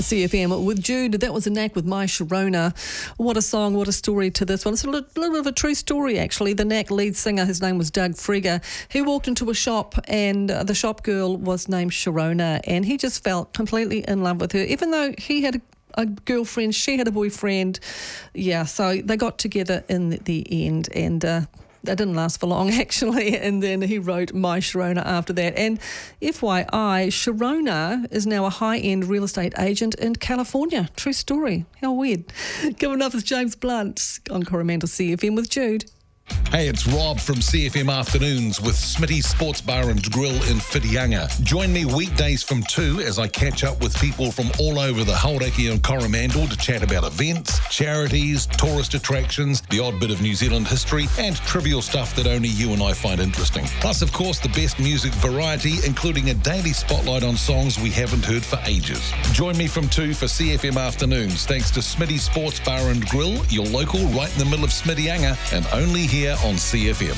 CFM with Jude. That was a knack with My Sharona. What a song, what a story to this one. It's a little bit of a true story, actually. The knack lead singer, his name was Doug Frigger. He walked into a shop and the shop girl was named Sharona, and he just felt completely in love with her, even though he had a girlfriend, she had a boyfriend. Yeah, so they got together in the end, and that didn't last for long, actually, and then he wrote My Sharona after that. And FYI, Sharona is now a high-end real estate agent in California. True story. How weird. Coming up is James Blunt on Coromandel CFM with Jude. Hey, it's Rob from CFM Afternoons with Smitty's Sports Bar and Grill in Whitianga. Join me weekdays from 2 as I catch up with people from all over the Hauraki and Coromandel to chat about events, charities, tourist attractions, the odd bit of New Zealand history, and trivial stuff that only you and I find interesting. Plus, of course, the best music variety, including a daily spotlight on songs we haven't heard for ages. Join me from 2 for CFM Afternoons, thanks to Smitty's Sports Bar and Grill, your local right in the middle of Whitianga, and only here on CFM.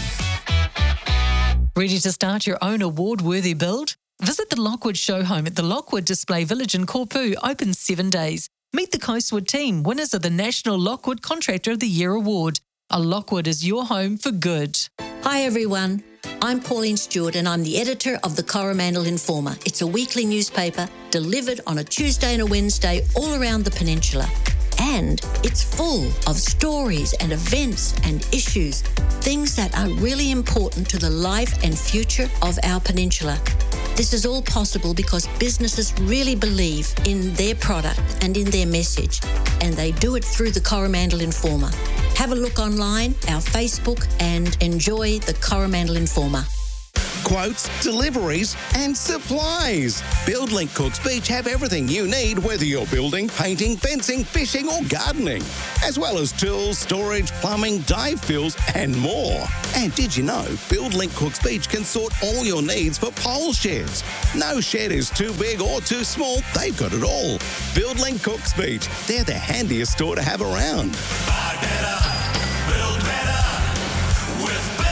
Ready to start your own award-worthy build? Visit the Lockwood Show Home at the Lockwood Display Village in Korpu, open 7 days. Meet the Coastwood team, winners of the National Lockwood Contractor of the Year Award. A Lockwood is your home for good. Hi everyone, I'm Pauline Stewart and I'm the editor of the Coromandel Informer. It's a weekly newspaper delivered on a Tuesday and a Wednesday all around the peninsula. And it's full of stories and events and issues, things that are really important to the life and future of our peninsula. This is all possible because businesses really believe in their product and in their message, and they do it through the Coromandel Informer. Have a look online, our Facebook, and enjoy the Coromandel Informer. Quotes, deliveries and supplies. BuildLink Cooks Beach have everything you need, whether you're building, painting, fencing, fishing or gardening, as well as tools, storage, plumbing, dive fills and more. And did you know BuildLink Cooks Beach can sort all your needs for pole sheds? No shed is too big or too small, they've got it all. BuildLink Cooks Beach, they're the handiest store to have around. Buy better, build better with BuildLink.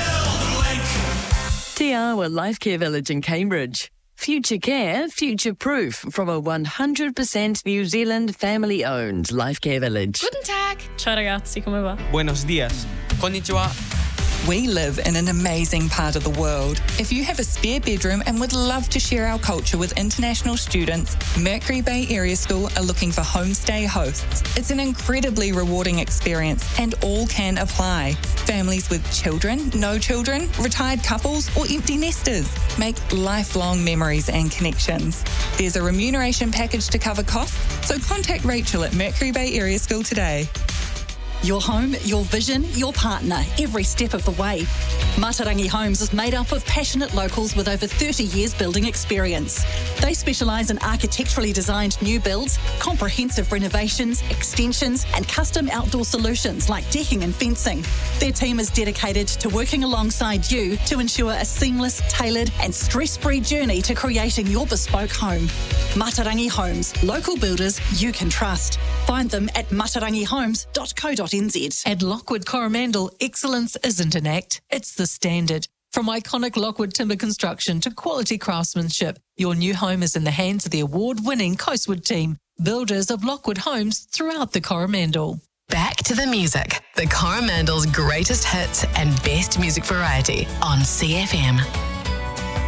Te Awa Life Care Village in Cambridge. Future care, future-proof from a 100% New Zealand family-owned life care village. Guten Tag. Ciao ragazzi, come va? Buenos dias. Konnichiwa. We live in an amazing part of the world. If you have a spare bedroom and would love to share our culture with international students, Mercury Bay Area School are looking for homestay hosts. It's an incredibly rewarding experience and all can apply. Families with children, no children, retired couples or empty nesters. Make lifelong memories and connections. There's a remuneration package to cover costs, so contact Rachel at Mercury Bay Area School today. Your home, your vision, your partner, every step of the way. Matarangi Homes is made up of passionate locals with over 30 years building experience. They specialise in architecturally designed new builds, comprehensive renovations, extensions and custom outdoor solutions like decking and fencing. Their team is dedicated to working alongside you to ensure a seamless, tailored and stress-free journey to creating your bespoke home. Matarangi Homes, local builders you can trust. Find them at matarangihomes.co.nz. At Lockwood Coromandel, excellence isn't an act, it's the standard. From iconic Lockwood timber construction to quality craftsmanship, your new home is in the hands of the award-winning Coastwood team, builders of Lockwood homes throughout the Coromandel. Back to the music, the Coromandel's greatest hits and best music variety on CFM.